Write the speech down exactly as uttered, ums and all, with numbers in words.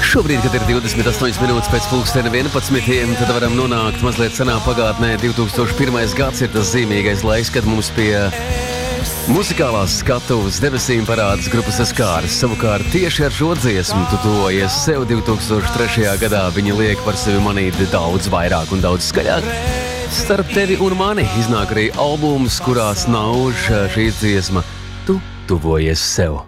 Šobrīd, kad ir divdesmit astoņas minūtes pēc pulksteni vienpadsmitiem, tad varam nonākt mazliet senā pagātnē. divi tūkstoši pirmais gads ir tas zīmīgais laiks, kad mums pie muzikālās skatuves debesīm parādas grupas Skārs. Savukārt tieši ar šo dziesmu Tu tuvojies sev divi tūkstoši trešajā gadā viņi liek par sevi manīt daudz vairāk un daudz skaļāk. Starp tevi un mani iznāk arī albums, kurā snauž šī dziesma Tu tuvojies sev.